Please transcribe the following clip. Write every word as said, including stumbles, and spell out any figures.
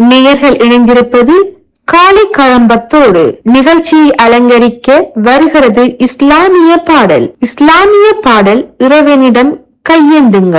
நேயர்கள் இணைந்திருப்பது காலை கழம்பத்தோடு. நிகழ்ச்சியை அலங்கரிக்க வருகிறது இஸ்லாமிய பாடல். இஸ்லாமிய பாடல் இறைவனிடம் கையேந்துங்கள்.